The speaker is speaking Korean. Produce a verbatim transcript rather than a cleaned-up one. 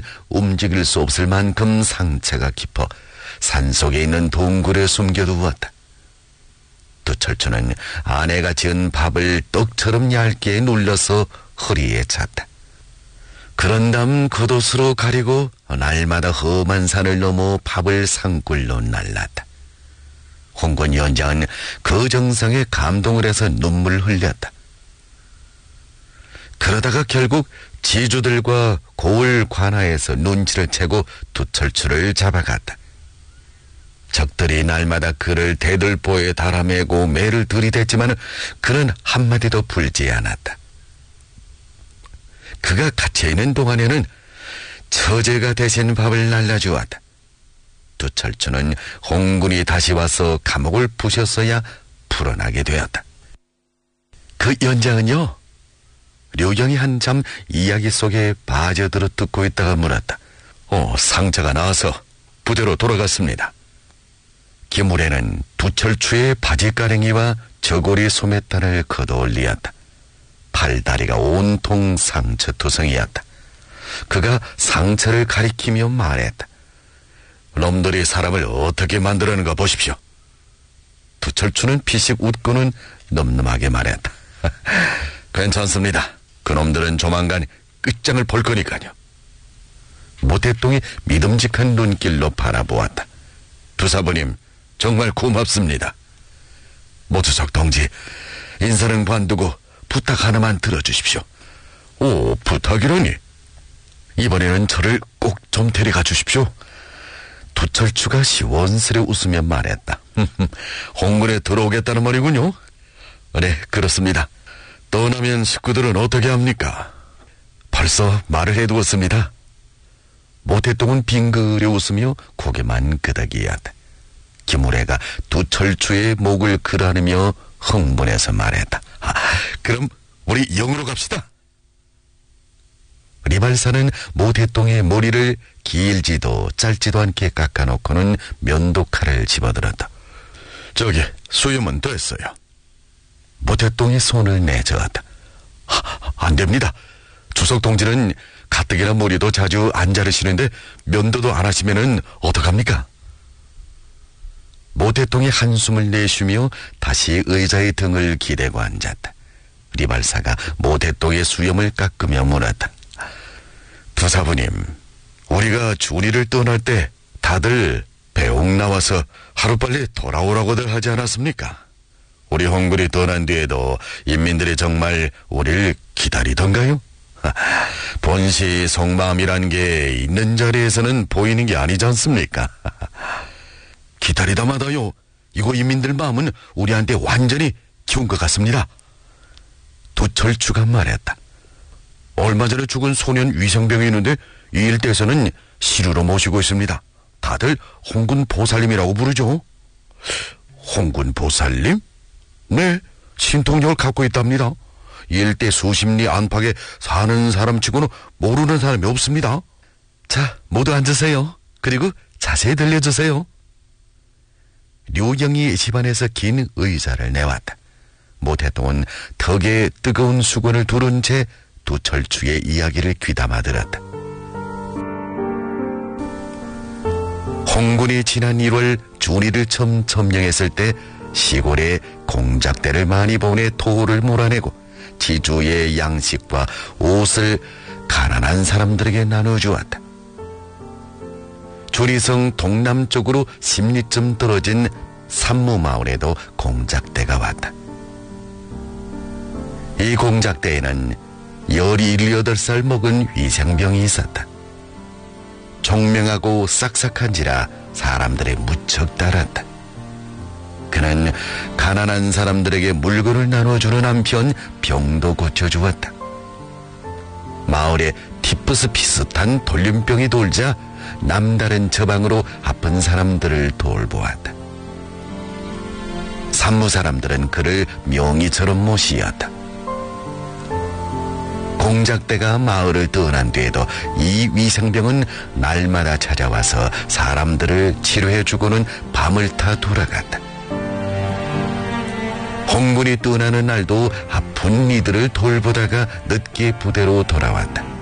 움직일 수 없을 만큼 상처가 깊어 산속에 있는 동굴에 숨겨두었다. 두철추는 아내가 지은 밥을 떡처럼 얇게 눌러서 허리에 찼다. 그런 다음 겉옷으로 가리고 날마다 험한 산을 넘어 밥을 산골로 날랐다. 홍군 연장은 그 정성에 감동을 해서 눈물 흘렸다. 그러다가 결국 지주들과 고을 관하에서 눈치를 채고 두철추를 잡아갔다. 적들이 날마다 그를 대들보에 달아매고 매를 들이댔지만 그는 한마디도 풀지 않았다. 그가 갇혀있는 동안에는 처제가 대신 밥을 날라주었다. 두철추는 홍군이 다시 와서 감옥을 부셨어야 풀어나게 되었다. 그 연장은요, 류경이 한참 이야기 속에 빠져들어 듣고 있다가 물었다. 어, 상처가 나와서 부대로 돌아갔습니다. 기물에는 두철추의 바지가랭이와 저고리 소매단을 걷어올리었다. 팔다리가 온통 상처투성이었다. 그가 상처를 가리키며 말했다. 놈들이 사람을 어떻게 만들어는가 보십시오. 두철추는 피식 웃고는 늠름하게 말했다. 괜찮습니다. 그놈들은 조만간 끝장을 볼 거니까요. 모태똥이 믿음직한 눈길로 바라보았다. 두사부님, 정말 고맙습니다. 모두석 동지, 인사는 관두고 부탁 하나만 들어주십시오. 오, 부탁이라니? 이번에는 저를 꼭 좀 데려가 주십시오. 두철추가 시원스레 웃으며 말했다. 홍군에 들어오겠다는 말이군요. 네, 그렇습니다. 떠나면 식구들은 어떻게 합니까? 벌써 말을 해두었습니다. 모태똥은 빙그레 웃으며 고개만 끄덕이었다. 기무래가 두철추의 목을 그라르며 흥분해서 말했다. 아, 그럼 우리 영으로 갑시다. 리발사는 모태똥의 머리를 길지도 짧지도 않게 깎아놓고는 면도칼을 집어들었다. 저기 수염은 됐어요. 모태똥이 손을 내저었다. 안 됩니다. 주석 동지는 가뜩이나 머리도 자주 안 자르시는데 면도도 안 하시면은 어떡합니까? 모태똥이 한숨을 내쉬며 다시 의자의 등을 기대고 앉았다. 리발사가 모태똥의 수염을 깎으며 물었다. 두사부님, 우리가 준이를 떠날 때 다들 배옥 나와서 하루빨리 돌아오라고들 하지 않았습니까? 우리 홍군이 떠난 뒤에도 인민들이 정말 우리를 기다리던가요? 본시 속마음이란 게 있는 자리에서는 보이는 게 아니지 않습니까? 기다리다마다요, 이거 인민들 마음은 우리한테 완전히 기운 것 같습니다. 두철추가 말했다. 얼마 전에 죽은 소년 위생병이 있는데 이 일대에서는 시루로 모시고 있습니다. 다들 홍군 보살님이라고 부르죠. 홍군 보살님? 네, 신통력을 갖고 있답니다. 이 일대 수십 리 안팎에 사는 사람치고는 모르는 사람이 없습니다. 자, 모두 앉으세요. 그리고 자세히 들려주세요. 류경이 집안에서 긴 의자를 내왔다. 모태똥은 턱에 뜨거운 수건을 두른 채 두철추의 이야기를 귀담아 들었다. 홍군이 지난 일월 준이를 처음 점령했을 때 시골에 공작대를 많이 보내 토를 몰아내고 지주의 양식과 옷을 가난한 사람들에게 나눠주었다. 준이성 동남쪽으로 십 리쯤 떨어진 산무마을에도 공작대가 왔다. 이 공작대에는 열일여덟 살 먹은 위생병이 있었다. 총명하고 싹싹한지라 사람들이 무척 따랐다. 그는 가난한 사람들에게 물건을 나눠주는 한편 병도 고쳐주었다. 마을에 티푸스 비슷한 돌림병이 돌자 남다른 처방으로 아픈 사람들을 돌보았다. 산무 사람들은 그를 명의처럼 모시었다. 공작대가 마을을 떠난 뒤에도 이 위생병은 날마다 찾아와서 사람들을 치료해주고는 밤을 타 돌아갔다. 홍군이 떠나는 날도 아픈 이들을 돌보다가 늦게 부대로 돌아왔다.